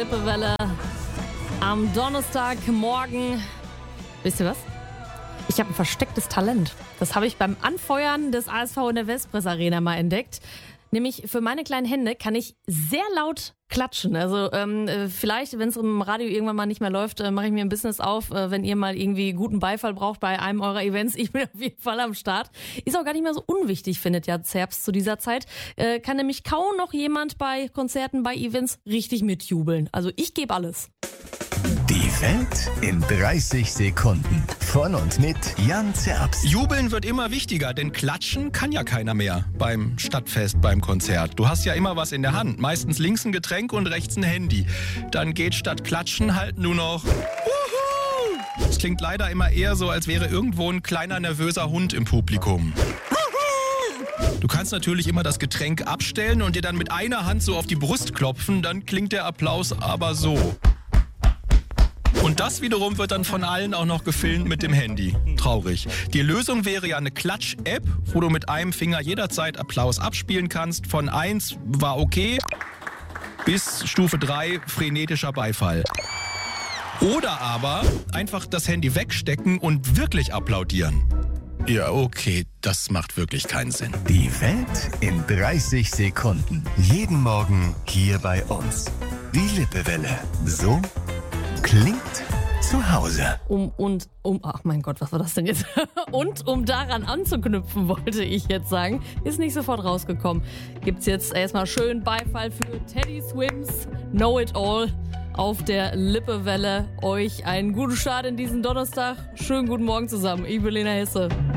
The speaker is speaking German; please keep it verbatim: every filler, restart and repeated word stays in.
Lippewelle am Donnerstagmorgen. Wisst ihr was? Ich habe ein verstecktes Talent. Das habe ich beim Anfeuern des A S V in der Westpress Arena mal entdeckt. Nämlich für meine kleinen Hände kann ich sehr laut klatschen. Also ähm, vielleicht, wenn es im Radio irgendwann mal nicht mehr läuft, äh, mache ich mir ein Business auf, äh, wenn ihr mal irgendwie guten Beifall braucht bei einem eurer Events. Ich bin auf jeden Fall am Start. Ist auch gar nicht mehr so unwichtig, findet ja Zerbst zu dieser Zeit. Äh, kann nämlich kaum noch jemand bei Konzerten, bei Events richtig mitjubeln. Also ich gebe alles. Die Welt in dreißig Sekunden. Von und mit Jan Zerbst. Jubeln wird immer wichtiger, denn klatschen kann ja keiner mehr beim Stadtfest, beim Konzert. Du hast ja immer was in der Hand, meistens links ein Getränk und rechts ein Handy. Dann geht statt klatschen halt nur noch Wuhu! Es klingt leider immer eher so, als wäre irgendwo ein kleiner nervöser Hund im Publikum. Du kannst natürlich immer das Getränk abstellen und dir dann mit einer Hand so auf die Brust klopfen, dann klingt der Applaus aber so. Und das wiederum wird dann von allen auch noch gefilmt mit dem Handy. Traurig. Die Lösung wäre ja eine Klatsch-App, wo du mit einem Finger jederzeit Applaus abspielen kannst. Von eins war okay bis Stufe drei frenetischer Beifall. Oder aber einfach das Handy wegstecken und wirklich applaudieren. Ja, okay, das macht wirklich keinen Sinn. Die Welt in dreißig Sekunden. Jeden Morgen hier bei uns. Die Lippewelle. So klingt zu Hause. Um und um, ach mein Gott, was war das denn jetzt? Und um daran anzuknüpfen, wollte ich jetzt sagen, ist nicht sofort rausgekommen. Gibt's jetzt erstmal schön Beifall für Teddy Swims, Know It All auf der Lippewelle. Euch einen guten Start in diesen Donnerstag. Schönen guten Morgen zusammen. Ich bin Lena Hesse.